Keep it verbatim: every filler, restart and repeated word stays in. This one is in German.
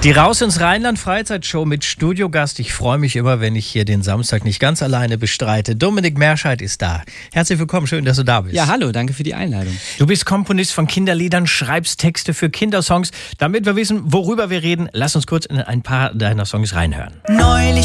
Die Raus ins Rheinland Freizeitshow mit Studiogast. Ich freue mich immer, wenn ich hier den Samstag nicht ganz alleine bestreite. Dominik Merscheid ist da. Herzlich willkommen, schön, dass du da bist. Ja, hallo, danke für die Einladung. Du bist Komponist von Kinderliedern, schreibst Texte für Kindersongs. Damit wir wissen, worüber wir reden, lass uns kurz in ein paar deiner Songs reinhören. Neulich